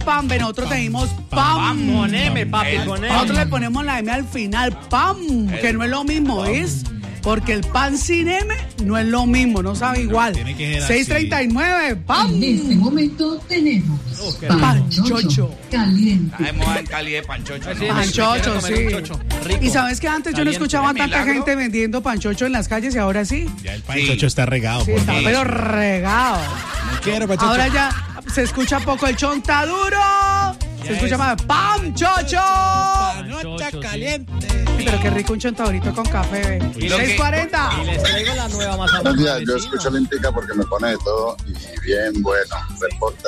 PAM. Nosotros tenemos PAM. Con M, papi, con M. Nosotros le ponemos la M al final, PAM, que no es lo mismo, ¿es? Porque el pan sin M no es lo mismo, no sabe igual. 6:39, ¡pam! En este momento tenemos panchocho caliente. Estamos en Cali de panchocho. Panchocho, sí. Rico. Y sabes que antes yo no escuchaba a tanta gente vendiendo panchocho en las calles y ahora sí. Ya el panchocho está regado. Sí, está pero regado. No quiero panchocho. Ahora ya se escucha poco el chontaduro. Se escucha más panchocho. Panocha caliente. Pero qué rico un chontadurito con café. 6:40. Y les traigo la nueva masa. Buenos días, yo escucho Olímpica porque me pone de todo y bien bueno. Reporte.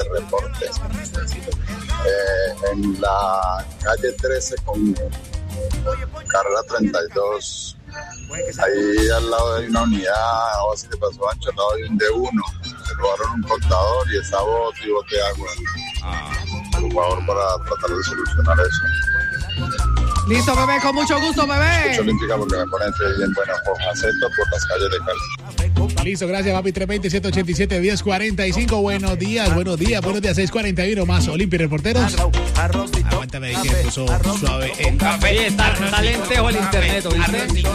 En la calle 13 con carrera 32, ahí al lado hay una unidad, o así te pasó ancho, al lado de un D1. Se robaron un contador y esa bote de agua. Por favor, para tratar de solucionar eso. Listo, bebé, con mucho gusto, bebé. Escucho Olímpica porque me pone bien bueno. Por Jaceto, por las calles de Cali. Listo, gracias, papi. 320-187-1045. Buenos días. 6:41 más. Olimpia Reporteros. Aguántame ahí que puso suave el Café, está lentejo el internet, ¿viste?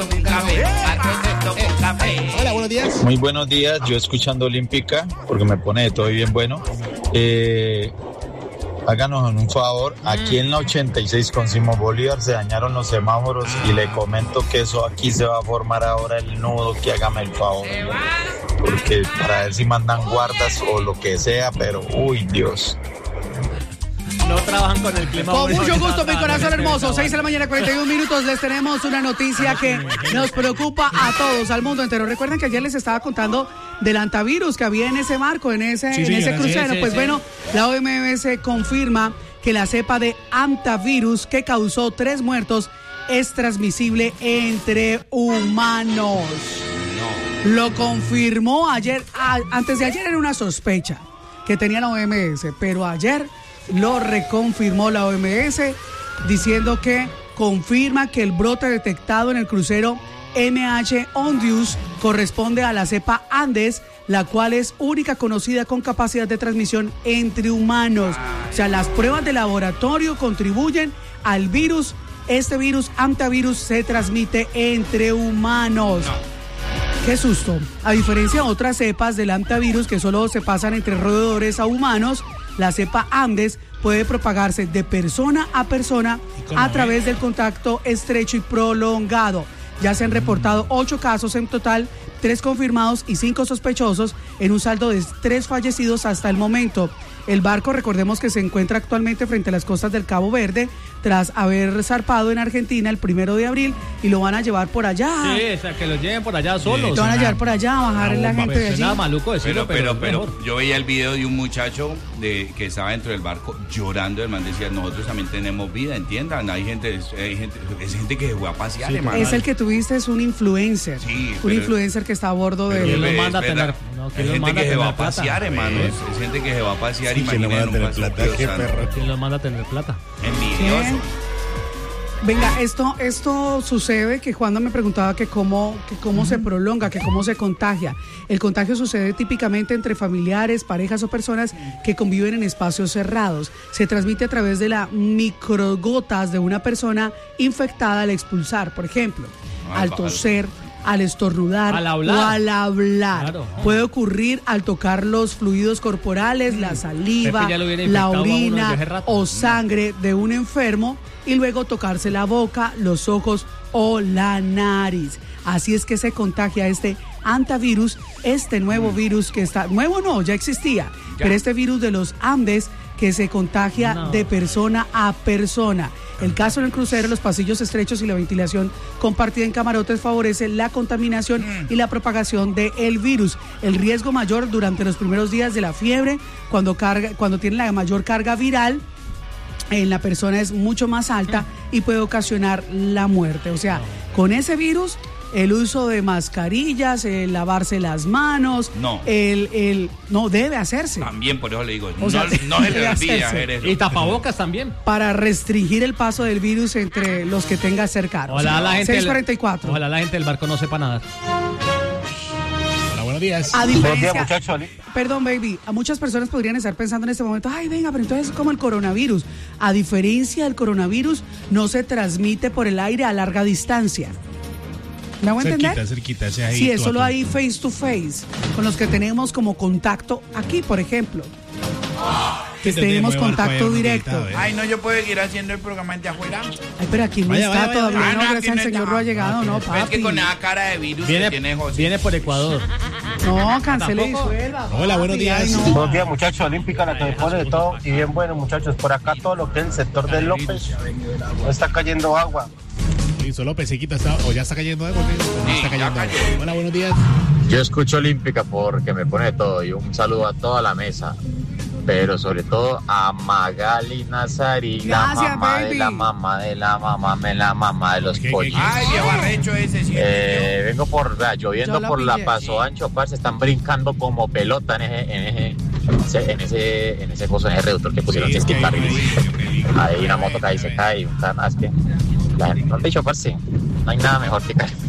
Hola, buenos días. Muy buenos días. Yo escuchando Olímpica porque me pone de todo y bien bueno. Háganos un favor, aquí en la 86 con Simón Bolívar se dañaron los semáforos y le comento que eso aquí se va a formar ahora el nudo, que hágame el favor. Porque para ver si mandan guardas o lo que sea, pero uy, Dios. No trabajan con el clima. Con mucho gusto, mi corazón hermoso. 6:41 les tenemos una noticia que nos preocupa a todos, al mundo entero. Recuerden que ayer les estaba contando del antivirus que había en ese barco, en ese crucero. Pues bueno, la OMS confirma que la cepa de antivirus que causó 3 muertos es transmisible entre humanos. Lo confirmó ayer. Antes de ayer era una sospecha que tenía la OMS, pero ayer lo reconfirmó la OMS diciendo que confirma que el brote detectado en el crucero MH Ondius corresponde a la cepa Andes, la cual es única conocida con capacidad de transmisión entre humanos. O sea, las pruebas de laboratorio contribuyen al virus. Este virus, antivirus, se transmite entre humanos. ¡Qué susto! A diferencia de otras cepas del antivirus que solo se pasan entre roedores a humanos, la cepa Andes puede propagarse de persona a persona a través del contacto estrecho y prolongado. Ya se han reportado 8 casos en total, 3 confirmados y 5 sospechosos, en un saldo de 3 fallecidos hasta el momento. El barco, recordemos que se encuentra actualmente frente a las costas del Cabo Verde, tras haber zarpado en Argentina el 1 de abril, y lo van a llevar por allá. Sí, o sea, que lo lleven por allá solos. Lo van a llevar por allá, a bajar la gente de allí. Nada maluco decirlo, pero yo veía el video de un muchacho que estaba dentro del barco llorando. El man decía, nosotros también tenemos vida, entiendan. Hay gente que se fue a pasear, hermano. Es el que tuviste, es un influencer. Sí, un influencer que está a bordo de... ¿Quién los manda a tener? Hay gente que se va a pasear, hermano. Es gente que se va a pasear. Sí, ¿quién lo manda a tener plata? ¿Qué perro? ¿Quién los manda a tener plata? Envidioso. Venga, esto sucede, que Juan me preguntaba que cómo se prolonga, que cómo se contagia. El contagio sucede típicamente entre familiares, parejas o personas que conviven en espacios cerrados. Se transmite a través de las microgotas de una persona infectada al expulsar, por ejemplo, al toser, al estornudar o al hablar. Claro. Puede ocurrir al tocar los fluidos corporales, la saliva, la orina o sangre de un enfermo, y luego tocarse la boca, los ojos o la nariz. Así es que se contagia este antivirus, este nuevo virus que está... Nuevo no, ya existía, pero este virus de los Andes que se contagia de persona a persona. El caso en el crucero, los pasillos estrechos y la ventilación compartida en camarotes favorece la contaminación y la propagación del virus. El riesgo mayor durante los primeros días de la fiebre, cuando tiene la mayor carga viral en la persona, es mucho más alta y puede ocasionar la muerte. O sea, con ese virus, el uso de mascarillas, el lavarse las manos, no debe hacerse. También, por eso le digo, o sea, no se le olvide. Y tapabocas también. Para restringir el paso del virus entre los que tenga cercanos. Ojalá la gente 6:44. Ojalá la gente del barco no sepa nadar. Hola, Buenos días. A diferencia, Buenos días, muchachos. perdón, baby, a muchas personas podrían estar pensando en este momento, ay, venga, pero entonces es como el coronavirus. A diferencia del coronavirus, no se transmite por el aire a larga distancia. ¿Me hago entender? Cerquita, ese ahí. Sí, es solo ahí face to face, con los que tenemos como contacto aquí, por ejemplo. Que tenemos contacto directo. Ay, no, yo puedo ir haciendo el programa de afuera. Ay, pero aquí no está todavía, vaya. no, Ah, gracias al Señor no ha llegado, no, papi. Es que con esa cara de virus que tiene José. Viene por Ecuador. No, cancele y disuelva. Hola, buenos días. Ay, no. Buenos días, muchachos. Olímpica, la que me pone de todo. Y bien bueno, muchachos. Por acá todo lo que es el sector de López no está cayendo agua. Listo, López, se quita, o ya está cayendo algo. No está cayendo algo. Hola, buenos días. Yo escucho Olímpica porque me pone de todo y un saludo a toda la mesa, pero sobre todo a Magali Nazari, la Gracias, mamá baby. de la mamá de la mamá de los pollos. Ay, viejo arrecho ese, sí. Vengo lloviendo Yo lo por la pillé. Paso Ancho, parce, están brincando como pelota en ese coso, en ese reductor que pusieron, Sí, es que es que carriles. hay Hay una moto que ahí se cae, un carro, es que la gente no han dicho, parce, no hay nada mejor que caer.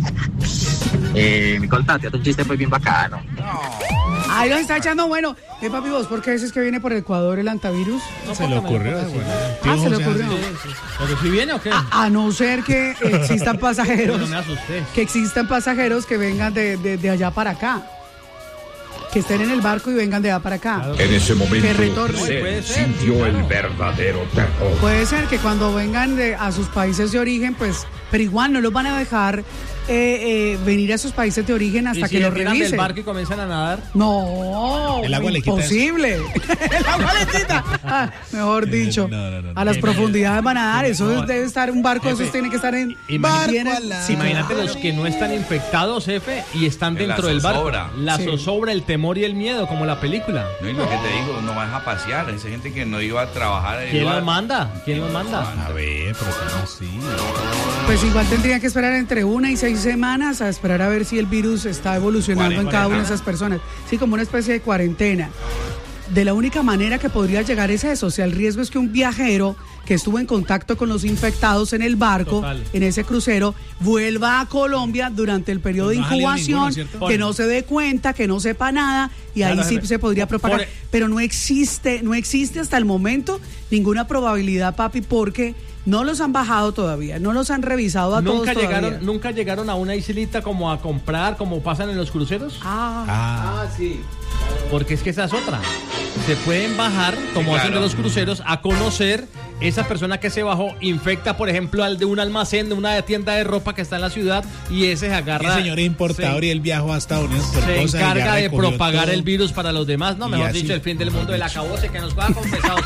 Mi contate, un chiste pues bien bacano. Ahí los está echando bueno. Papi, vos, ¿por qué dices que viene por Ecuador el antivirus? Se le ocurrió. Se le ocurrió. ¿Pero si viene o qué? A no ser que existan pasajeros, No me asusté. que existan pasajeros que vengan de allá para acá. Que estén en el barco y vengan de allá para acá. En ese momento Que retornen. Puede ser, sintió sí, el claro. verdadero terror. Puede ser que cuando vengan a sus países de origen, pues, pero igual no los van a dejar venir a sus países de origen hasta ¿Y si que le los tiran del revisen. barco y comienzan a nadar? No, El agua le quita imposible. El agua le quita. Ah, mejor dicho, no. a las profundidades van a dar. Eso No, debe estar, un barco, jefe, esos tiene que estar en Imagínate, bien- sí, imagínate claro. los que no están infectados, jefe, y están En la dentro del barco. zozobra. La Sí. zozobra, el temor y el miedo, como la película. No, y lo que te digo, no vas a pasear. Esa gente que no iba a trabajar. ¿Quién iba los manda? ¿Quién los manda? A ver, pero ¿cómo así? Pues igual tendría que esperar entre 1 y 6 semanas a esperar a ver si el virus está evolucionando en cada una de esas personas. Sí, como una especie de cuarentena. De la única manera que podría llegar es eso. O sea, el riesgo es que un viajero que estuvo en contacto con los infectados en el barco, Total. en ese crucero, vuelva a Colombia durante el periodo de No ha salido incubación, ninguno, ¿cierto? que no se dé cuenta, que no sepa nada, y ahí Claro, sí jefe. se podría propagar. Por- Pero no existe hasta el momento ninguna probabilidad, papi, porque no los han bajado todavía, no los han revisado a todos todavía. Nunca llegaron a una islita como a comprar, como pasan en los cruceros. Ah, Porque es que esa es otra. Se pueden bajar, como Sí, hacen de claro. los cruceros, a conocer esa persona que se bajó, infecta, por ejemplo, al de un almacén, de una tienda de ropa que está en la ciudad, y ese se el agarra. señor es importador y él viajó a Estados Unidos por Se cosas y ya encarga de recogió propagar todo. el virus para los demás. No, Y mejor así, dicho, el fin del mundo del acabose que nos va confesados.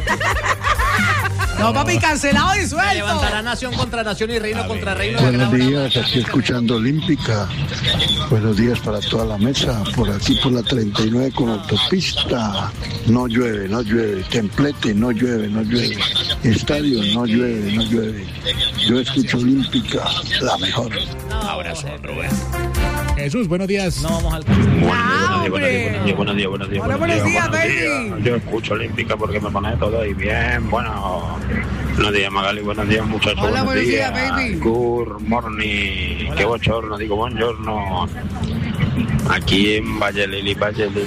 No, papi, cancelado y Se suelto. levantará nación contra nación y reino contra reino. Buenos días, aquí escuchando Olímpica. Buenos días para toda la mesa. Por aquí por la 39 con autopista. No llueve, no llueve. Templete, no llueve, no llueve. Estadio, no llueve, no llueve. Yo escucho Olímpica, la mejor. Abrazo, Rubén. Jesús, buenos días. No vamos al Buenos días. Hola, buenos días, baby. Yo escucho Olímpica porque me pone todo y bien. Bueno, buenos días, Magali. Buenos días, muchachos. Hola, buenos días, baby. Good morning. Qué bochorno, digo buongiorno. Aquí en Valle Lili,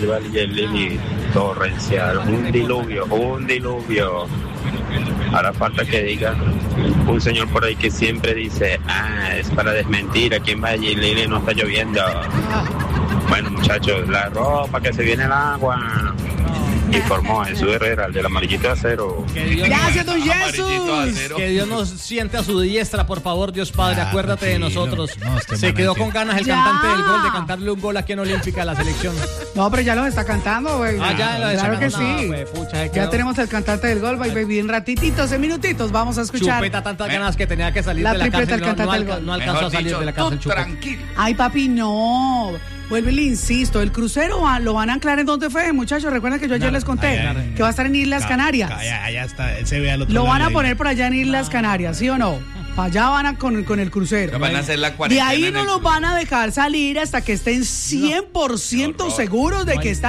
torrencial. Un diluvio. Ahora falta que diga un señor por ahí que siempre dice, es para desmentir, aquí en Valle Lili no está lloviendo. Bueno, muchachos, la ropa que se viene el agua. Informó Jesús Herrera, el del amarillito de acero. Gracias, don Amarillito Jesús. acero. Que Dios nos siente a su diestra, por favor, Dios Padre, acuérdate de tranquilo. nosotros. No, es que Se quedó hermanamente- con ganas el Ya. cantante del gol de cantarle un gol aquí en Olímpica a la selección. No, pero ya los está cantando, güey. Claro que sí. Ya tenemos el cantante del gol, baby. En ratititos, en minutitos, vamos a escuchar. Chupeta tantas ganas que tenía que salir La de la tripleta cárcel. del cantante del gol. No alcanzó a Mejor salir dicho, de la tú cárcel, Chupeta. tranquilo. Ay, papi, no. Vuelve y le insisto, el crucero lo van a anclar en donde fue, muchachos. Recuerden que yo ayer les conté que va a estar en Islas Canarias. Allá está, él se ve al otro Lo lado van a ahí. poner por allá en Islas Canarias, ¿sí o no? Para allá van con el crucero. Van a hacer la De cuarentena ahí en no el los van a dejar salir hasta que estén 100% seguros de que están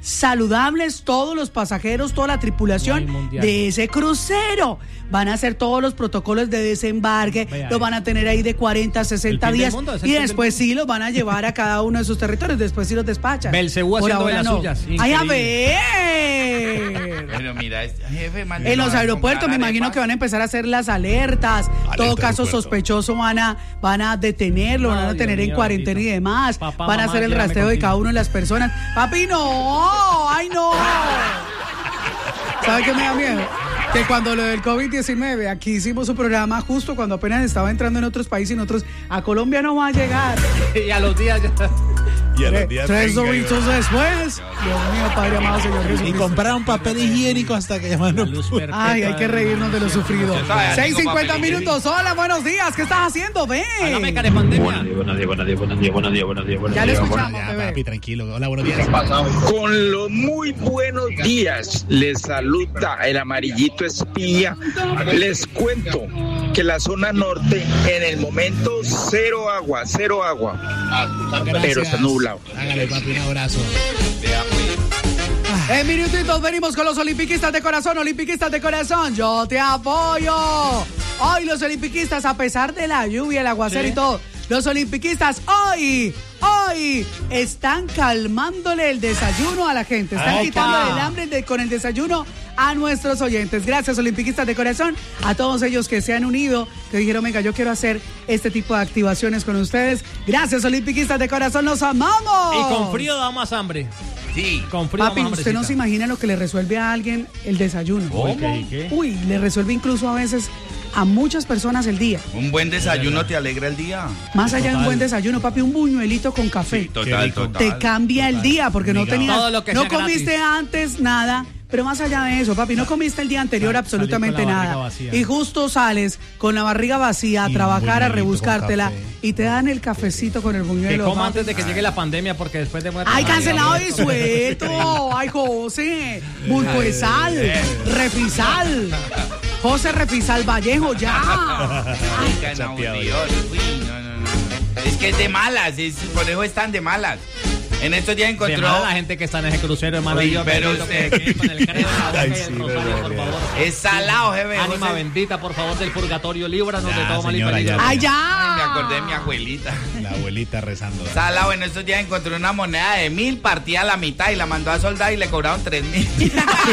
saludables todos los pasajeros, toda la tripulación de ese crucero. Van a hacer todos los protocolos de desembarque, los van a tener ahí de 40 a 60 días y después sí los van a llevar a cada uno de sus territorios, después sí los despachan. Belcebú haciendo de las suyas. ¡Ay, a ver! Pero mira, jefe, en los aeropuertos me imagino que van a empezar a hacer las alertas. Todo caso sospechoso van a detenerlo, van a tener en cuarentena y demás. Van a hacer el rastreo de cada una de las personas. Papi, no, ay no. ¿Sabe qué me da miedo? Que cuando lo del COVID-19, aquí hicimos un programa justo cuando apenas estaba entrando en otros países y nosotros, a Colombia no va a llegar. Y a los días ya. Y a los días 3 doritos después. Dios mío, Padre amado, Señor Jesús. Y compraron papel higiénico hasta que llamaron. Ay, hay que reírnos de lo sufrido. 6:50 minutos. Hola, buenos días. ¿Qué estás haciendo? Ven. Hágame cara de pandemia. Buenos días. Ya lo escuchamos, Ya, bebé. papi, tranquilo. Hola, buenos días. Con los muy buenos días, les saluda el amarillito espía. Les cuento que la zona norte en el momento cero agua, pero está nublado. Hágale, papi, un abrazo. En minutitos venimos con los olimpiquistas de corazón, yo te apoyo. Hoy los olimpiquistas, a pesar de la lluvia, el aguacero y todo, los olimpiquistas hoy están calmándole el desayuno a la gente, están quitando el hambre con el desayuno a nuestros oyentes. Gracias, olimpiquistas de corazón, a todos ellos que se han unido, que dijeron, venga, yo quiero hacer este tipo de activaciones con ustedes. Gracias, olimpiquistas de corazón, los amamos. Y con frío da más hambre. Sí. Con frío Papi, da más usted no hambrecita. se imagina lo que le resuelve a alguien el desayuno. ¿Cómo? ¿Qué? Uy, le resuelve incluso a veces a muchas personas el día. Un buen desayuno te alegra el día. Más allá de un buen desayuno, papi, un buñuelito con café. Sí, total. Te cambia el día porque no tenías, Todo lo que no sea comiste gratis. antes nada. Pero más allá de eso, papi, no comiste el día anterior absolutamente con la barriga nada. vacía. Y justo sales con la barriga vacía a Y trabajar, a un buñuelito rebuscártela. con café. Y te dan el cafecito con el Que buñuelo. coma papi. antes de que llegue la pandemia, porque después de muerte. ¡Ay, cancelado y suelto! ¡Ay, José! Bulcoesal, Refisal. José Refisal Vallejo, ya. Ay, no, Dios. Uy, no. Es que es de malas, por eso están de malas. En estos días De encontró... mala la gente que está en ese crucero, hermano. Uy, Yo pero bendito usted- que con el credo en la boca Ay, y el sí, rosario, por favor. Es salado, jefe. Ánima José. bendita, por favor, del purgatorio, líbranos Ya, de todo mal y señora, peligro. ya. ¡Ay, Ay, me acordé de mi ya! abuelita. La abuelita rezando. Salado, en estos días encontré una moneda de 1,000, partía a la mitad y la mandó a soldar y le cobraron 3,000.